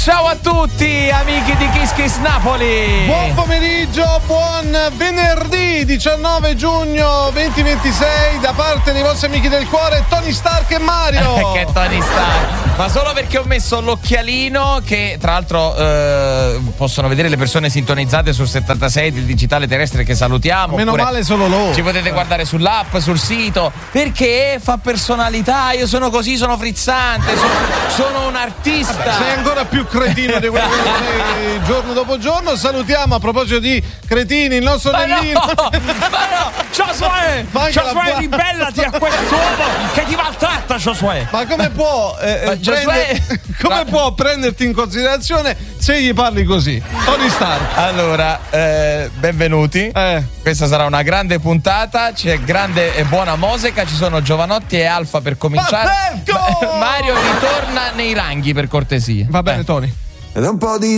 Ciao a tutti amici di Kiss Kiss Napoli. Buon pomeriggio, buon venerdì 19 giugno 2026 da parte dei vostri amici del cuore Tony Stark e Mario. Che Tony Stark? Ma solo perché ho messo l'occhialino che tra l'altro possono vedere le persone sintonizzate sul 76 del digitale terrestre che salutiamo. Meno male solo loro. Ci potete guardare sull'app, sul sito, perché fa personalità. Io sono così, sono frizzante, sono un artista. Sei ancora più cretino di quello che sei giorno dopo giorno. Salutiamo a proposito di cretini il nostro Nellino. Ma no, Josué, ribellati a quest'uomo che ti maltratta, Josué. Ma come può può prenderti in considerazione se gli parli così? Tony Stark. Allora, benvenuti. Questa sarà una grande puntata. C'è grande e buona musica. Ci sono Giovanotti e Alfa per cominciare. Perfetto! Mario ritorna nei ranghi per cortesia. Va bene, Tony. Ed un po' di